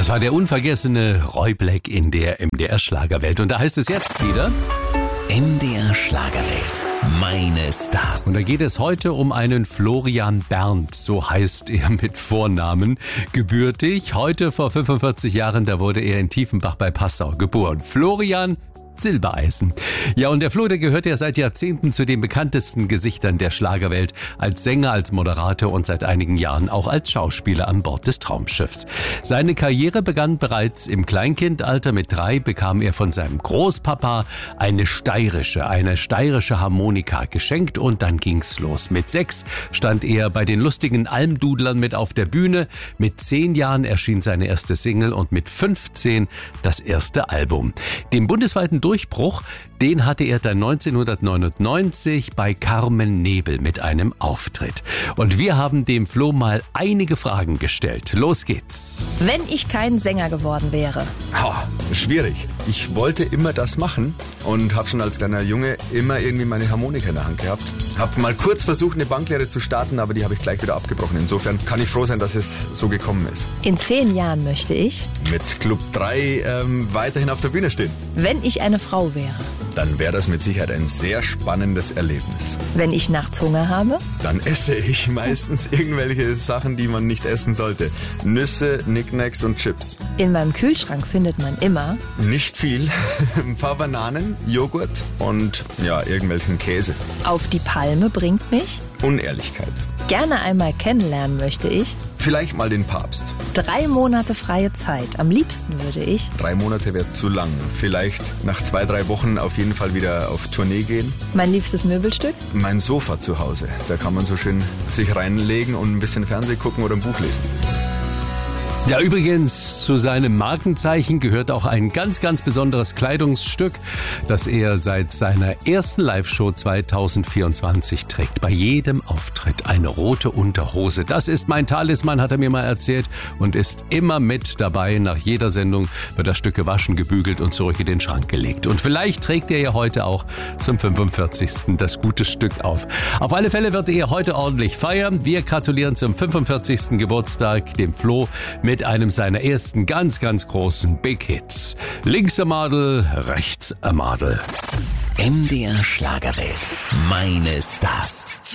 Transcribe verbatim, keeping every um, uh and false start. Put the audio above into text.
Das war der unvergessene Roy Black in der M D R-Schlagerwelt. Und da heißt es jetzt wieder... M D R Schlagerwelt. Meine Stars. Und da geht es heute um einen Florian Berndt, so heißt er mit Vornamen, gebürtig. Heute vor fünfundvierzig Jahren, da wurde er in Tiefenbach bei Passau geboren. Florian Silbereisen. Ja, und der Flo, der gehört ja seit Jahrzehnten zu den bekanntesten Gesichtern der Schlagerwelt. Als Sänger, als Moderator und seit einigen Jahren auch als Schauspieler an Bord des Traumschiffs. Seine Karriere begann bereits im Kleinkindalter. Mit drei bekam er von seinem Großpapa eine steirische, eine steirische Harmonika geschenkt und dann ging's los. Mit sechs stand er bei den lustigen Almdudlern mit auf der Bühne. Mit zehn Jahren erschien seine erste Single und mit fünfzehn das erste Album. Dem bundesweiten Durchbruch, den hatte er dann neunzehnhundertneunundneunzig bei Carmen Nebel mit einem Auftritt. Und wir haben dem Flo mal einige Fragen gestellt. Los geht's. Wenn ich kein Sänger geworden wäre? Ha, schwierig. Ich wollte immer das machen und habe schon als kleiner Junge immer irgendwie meine Harmonika in der Hand gehabt. Habe mal kurz versucht, eine Banklehre zu starten, aber die habe ich gleich wieder abgebrochen. Insofern kann ich froh sein, dass es so gekommen ist. In zehn Jahren möchte ich mit Club drei ähm, weiterhin auf der Bühne stehen. Wenn ich eine Frau wäre? Dann wäre das mit Sicherheit ein sehr spannendes Erlebnis. Wenn ich nachts Hunger habe? Dann esse ich meistens irgendwelche Sachen, die man nicht essen sollte. Nüsse, Knickknacks und Chips. In meinem Kühlschrank findet man immer? Nicht viel. Ein paar Bananen, Joghurt und ja, irgendwelchen Käse. Auf die Palme bringt mich? Unehrlichkeit. Gerne einmal kennenlernen möchte ich? Vielleicht mal den Papst. Drei Monate freie Zeit. Am liebsten würde ich? Drei Monate wäre zu lang. Vielleicht nach zwei, drei Wochen auf jeden Fall wieder auf Tournee gehen. Mein liebstes Möbelstück? Mein Sofa zu Hause. Da kann man so schön sich reinlegen und ein bisschen Fernsehen gucken oder ein Buch lesen. Ja, übrigens, zu seinem Markenzeichen gehört auch ein ganz, ganz besonderes Kleidungsstück, das er seit seiner ersten Live-Show zweitausendvierundzwanzig trägt. Bei jedem Auftritt eine rote Unterhose. Das ist mein Talisman, hat er mir mal erzählt, und ist immer mit dabei. Nach jeder Sendung wird das Stück gewaschen, gebügelt und zurück in den Schrank gelegt. Und vielleicht trägt er ja heute auch zum fünfundvierzigsten das gute Stück auf. Auf alle Fälle wird er heute ordentlich feiern. Wir gratulieren zum fünfundvierzigsten Geburtstag dem Flo mit Mit einem seiner ersten ganz, ganz großen Big Hits. Links ein Madel, rechts ein Madel. M D R Schlagerwelt. Meine Stars.